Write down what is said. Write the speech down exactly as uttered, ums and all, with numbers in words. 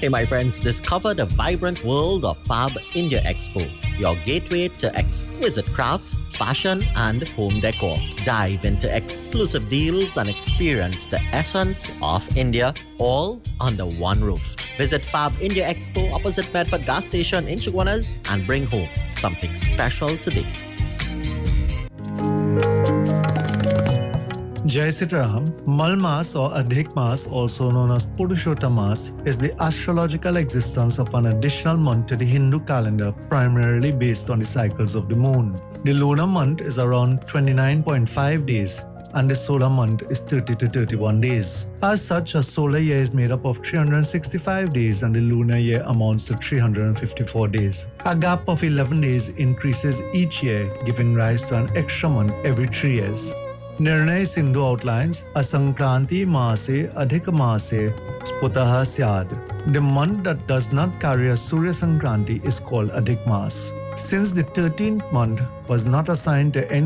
Hey, my friends, discover the vibrant world of Fab India Expo, your gateway to exquisite crafts, fashion, and home decor. Dive into exclusive deals and experience the essence of India, all under one roof. Visit Fab India Expo opposite Bedford Gas Station in Chaguanas and bring home something special today. Jai Sitaram, Malmas or Adhik Mas, also known as Purushottam Mas, is the astrological existence of an additional month to the Hindu calendar, primarily based on the cycles of the moon. The lunar month is around twenty-nine point five days, and the solar month is thirty to thirty-one days. As such, a solar year is made up of three hundred sixty-five days and the lunar year amounts to three hundred fifty-four days. A gap of eleven days increases each year, giving rise to an extra month every three years. Nirnay Sindhu outlines a Sankranti Maase Adhik Maase Sputaha Syad. The month that does not carry a Surya Sankranti is called Adhik Mas. Since the thirteenth month was not assigned to any